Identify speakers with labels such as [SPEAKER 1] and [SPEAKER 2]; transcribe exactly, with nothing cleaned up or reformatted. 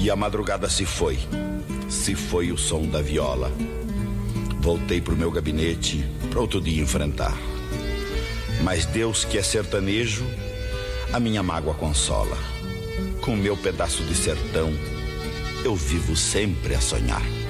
[SPEAKER 1] E a madrugada se foi, se foi o som da viola. Voltei pro meu gabinete para outro dia enfrentar. Mas Deus, que é sertanejo, a minha mágoa consola. Com meu pedaço de sertão, eu vivo sempre a sonhar.